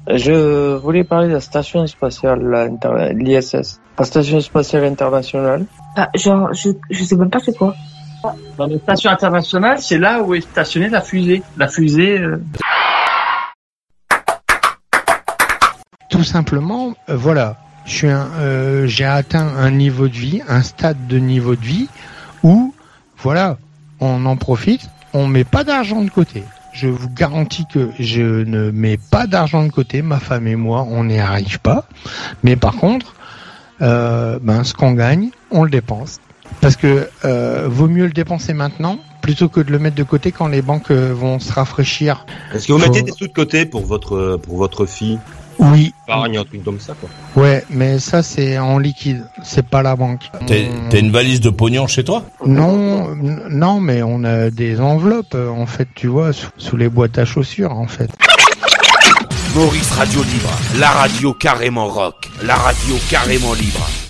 Je voulais parler de la station spatiale, l'ISS, la station spatiale internationale. Ah, genre, je sais même pas c'est quoi. Dans la station internationale, c'est là où est stationnée la fusée. Tout simplement, voilà. J'ai atteint un niveau de vie, un stade de niveau de vie où, voilà, on en profite, on met pas d'argent de côté. Je vous garantis que je ne mets pas d'argent de côté, ma femme et moi, on n'y arrive pas. Mais par contre, ce qu'on gagne, on le dépense. Parce que vaut mieux le dépenser maintenant plutôt que de le mettre de côté quand les banques vont se rafraîchir. Est-ce que vous mettez des sous de côté pour votre fille? Oui. Épargne, un truc comme ça, quoi. Ouais, mais ça c'est en liquide, c'est pas la banque. T'as une valise de pognon chez toi? Non, mais on a des enveloppes, en fait, tu vois, sous les boîtes à chaussures, en fait. Maurice Radio Libre, la radio carrément rock, la radio carrément libre.